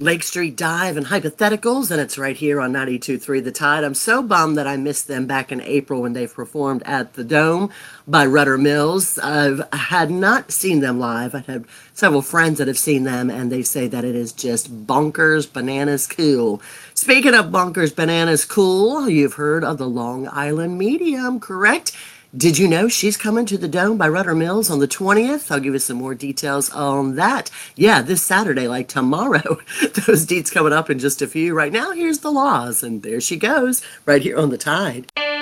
Lake Street Dive and Hypotheticals, and it's right here on 92.3 The Tide. I'm so bummed that I missed them back in April when they performed at the Dome by Rudder Mills. I had not seen them live. I had several friends that have seen them, and they say that it is just bonkers, bananas cool. Speaking of bonkers, bananas cool, you've heard of the Long Island Medium, correct? Did you know she's coming to the Dome by Rudder Mills on the 20th? I'll give you some more details on that. Yeah, this Saturday, like tomorrow. Those deets coming up in just a few. Right now, here's the laws, and there she goes, right here on the Tide.